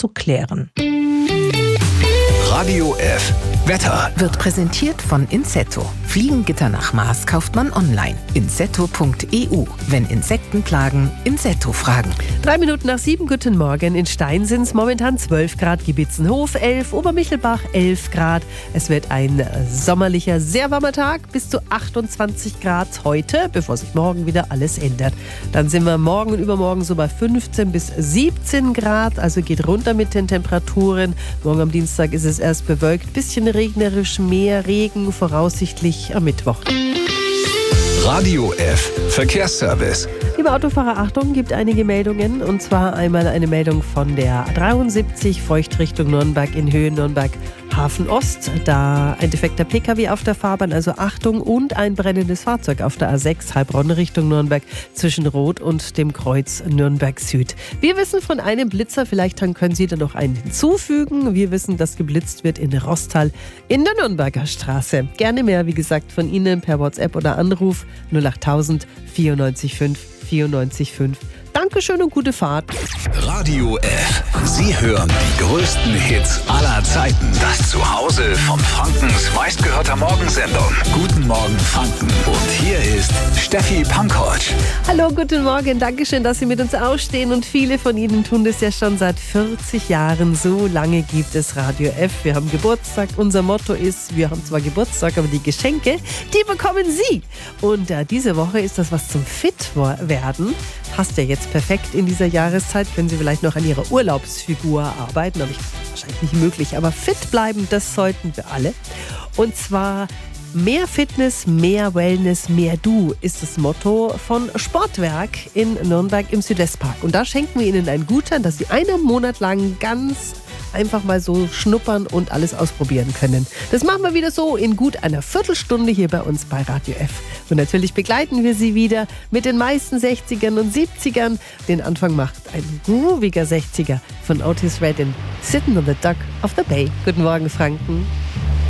zu klären. Radio F Wetter wird präsentiert von Insetto. Fliegengitter nach Maß kauft man online. Insetto.eu. Wenn Insekten plagen, Insetto fragen. 7:03, guten Morgen. In Stein sind es momentan 12 Grad, Gibitzenhof 11, Obermichelbach 11 Grad. Es wird ein sommerlicher, sehr warmer Tag, bis zu 28 Grad heute, bevor sich morgen wieder alles ändert. Dann sind wir morgen und übermorgen so bei 15 bis 17 Grad, also geht runter mit den Temperaturen. Morgen am Dienstag ist es erst bewölkt, bisschen regnerisch, mehr Regen, voraussichtlich am Mittwoch. Radio F Verkehrsservice. Liebe Autofahrer, Achtung, gibt einige Meldungen. Und zwar einmal eine Meldung von der 73 Feuchtrichtung Nürnberg in Höhe Nürnberg-Hafen Ost. Da ein defekter PKW auf der Fahrbahn, also Achtung, und ein brennendes Fahrzeug auf der A6 Heilbronn Richtung Nürnberg zwischen Rot und dem Kreuz Nürnberg Süd. Wir wissen von einem Blitzer, vielleicht können Sie da noch einen hinzufügen. Wir wissen, dass geblitzt wird in Rostal in der Nürnberger Straße. Gerne mehr, wie gesagt, von Ihnen per WhatsApp oder Anruf 08000 94 5 94 5. Dankeschön und gute Fahrt. Radio F. Sie hören die größten Hits aller Zeiten. Das Zuhause von Frankens meistgehörter Morgensendung. Guten Morgen Franken. Und hier ist Steffi Pankovic. Hallo, guten Morgen. Dankeschön, dass Sie mit uns aufstehen. Und viele von Ihnen tun das ja schon seit 40 Jahren. So lange gibt es Radio F. Wir haben Geburtstag. Unser Motto ist, wir haben zwar Geburtstag, aber die Geschenke, die bekommen Sie. Und diese Woche ist das was zum Fit-Werden. Passt ja jetzt perfekt in dieser Jahreszeit. Können Sie vielleicht noch an Ihrer Urlaubsfigur arbeiten, aber wahrscheinlich nicht möglich. Aber fit bleiben, das sollten wir alle. Und zwar mehr Fitness, mehr Wellness, mehr Du ist das Motto von Sportwerk in Nürnberg im Südwestpark. Und da schenken wir Ihnen einen Gutschein, dass Sie einen Monat lang ganz einfach mal so schnuppern und alles ausprobieren können. Das machen wir wieder so in gut einer Viertelstunde hier bei uns bei Radio F. Und natürlich begleiten wir Sie wieder mit den meisten 60ern und 70ern. Den Anfang macht ein grooviger 60er von Otis Redding, Sitting on the Dock of the Bay. Guten Morgen, Franken.